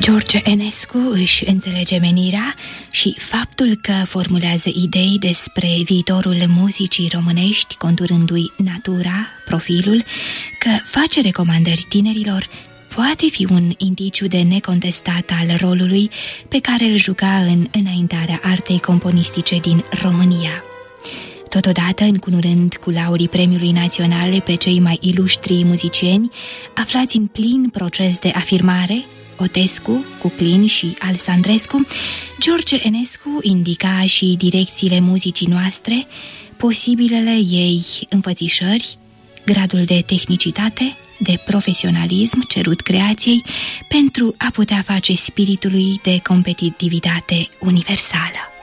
George Enescu își înțelege menirea și faptul că formulează idei despre viitorul muzicii românești, conturându-i natura, profilul, că face recomandări tinerilor, poate fi un indiciu de necontestat al rolului pe care îl juca în înaintarea artei componistice din România. Totodată, încunurând cu laurii Premiului Național pe cei mai iluștri muzicieni, aflați în plin proces de afirmare, Otescu, Cuclin și Alexandrescu, George Enescu indica și direcțiile muzicii noastre, posibilele ei înfățișări, gradul de tehnicitate, de profesionalism cerut creației pentru a putea face spiritului de competitivitate universală.